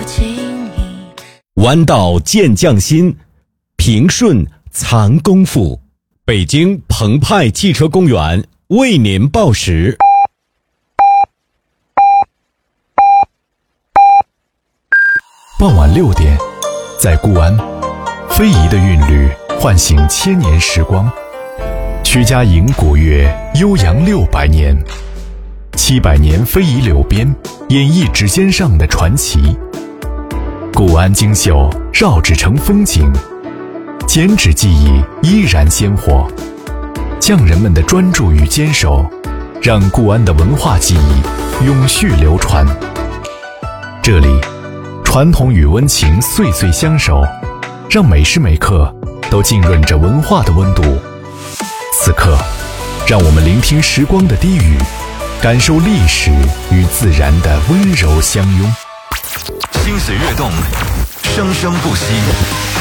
不经意。 弯道见匠心，平顺藏功夫。北京澎湃汽车公园为您报时。 傍晚6点，在固安，非遗的韵律唤醒千年时光。曲家营古乐悠扬600年，700年非遗流编，演绎指尖上的传奇。固安精秀绕指成风景，剪纸技艺依然鲜活。匠人们的专注与坚守，让固安的文化技艺永续流传。这里，传统与温情岁岁相守，让每时每刻都浸润着文化的温度。此刻，让我们聆听时光的低语，感受历史与自然的温柔相拥。 心随跃动，生生不息。